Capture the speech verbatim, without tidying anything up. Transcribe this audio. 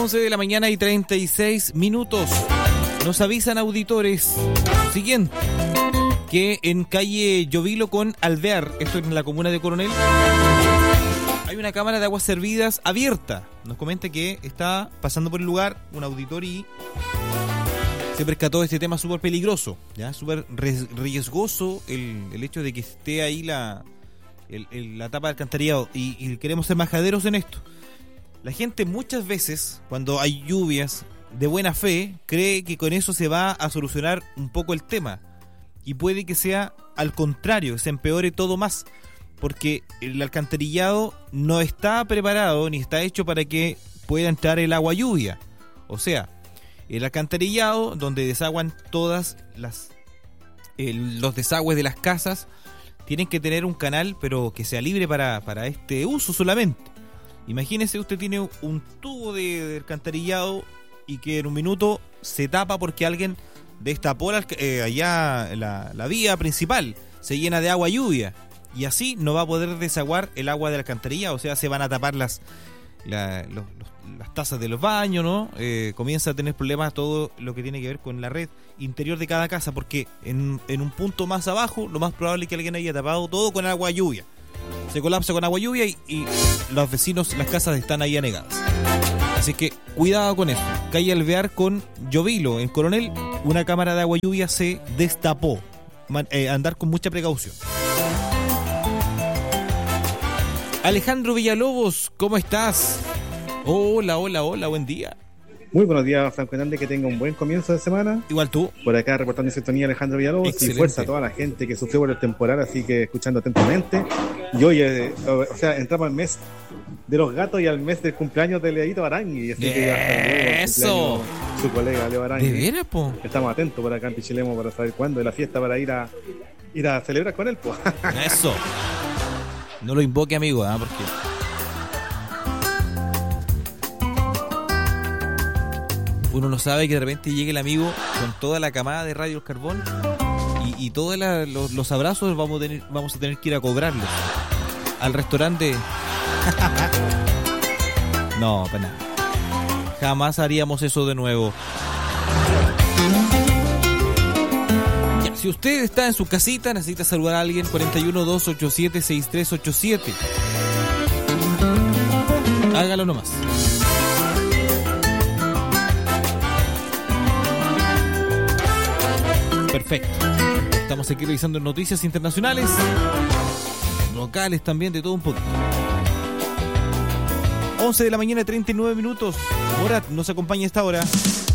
once de la mañana y treinta y seis minutos. Nos avisan auditores siguiente, que en calle Llovilo con Alvear, esto en la comuna de Coronel, hay una cámara de aguas servidas abierta. Nos comenta que está pasando por el lugar un auditor y se percató de este tema súper peligroso, ya súper riesgoso el, el hecho de que esté ahí la, el, el, la tapa de alcantarillado y, y queremos ser majaderos en esto. La gente muchas veces, cuando hay lluvias, de buena fe, cree que con eso se va a solucionar un poco el tema. Y puede que sea al contrario, que se empeore todo más. Porque el alcantarillado no está preparado ni está hecho para que pueda entrar el agua lluvia. O sea, el alcantarillado donde desaguan todas las el, los desagües de las casas, tienen que tener un canal, pero que sea libre para, para este uso solamente. Imagínese, usted tiene un tubo de, de alcantarillado y que en un minuto se tapa porque alguien destapó la, eh, allá la, la vía principal, se llena de agua lluvia y así no va a poder desaguar el agua de la alcantarilla, o sea, se van a tapar las la, los, los, las tazas de los baños, ¿no? Eh, comienza a tener problemas todo lo que tiene que ver con la red interior de cada casa, porque en, en un punto más abajo lo más probable es que alguien haya tapado todo con agua lluvia. Se colapsa con agua lluvia y, y los vecinos, las casas están ahí anegadas. Así que cuidado con eso. Calle Alvear con Llovilo en Coronel, una cámara de agua lluvia se destapó. Man, eh, andar con mucha precaución. Alejandro Villalobos, ¿cómo estás? Hola, hola, hola, buen día. Muy buenos días, Franco Hernández, que tenga un buen comienzo de semana. Igual tú. Por acá reportando en sintonía Alejandro Villalobos. Excelente. Y fuerza a toda la gente que sufrió por el temporal, así que escuchando atentamente. Y hoy, eh, o sea, entramos al mes de los gatos y al mes del cumpleaños de Leito Barangui. Así que eso. Su colega Leo Barangui. ¿De veras, po? Estamos atentos por acá en Pichilemo para saber cuándo es la fiesta para ir a ir a celebrar con él, po. Eso. No lo invoque, amigo, ¿eh? Porque uno no sabe que de repente llegue el amigo con toda la camada de Radio El Carbón y, y todos la, los, los abrazos vamos a, tener, vamos a tener que ir a cobrarlos al restaurante. No, para nada. Jamás haríamos eso de nuevo. Ya, si usted está en su casita, necesita saludar a alguien, cuarenta y uno, doscientos ochenta y siete, sesenta y tres ochenta y siete. Hágalo nomás. Perfecto. Estamos aquí revisando noticias internacionales, locales también, de todo un poquito. once de la mañana, treinta y nueve minutos. Morat nos acompaña a esta hora.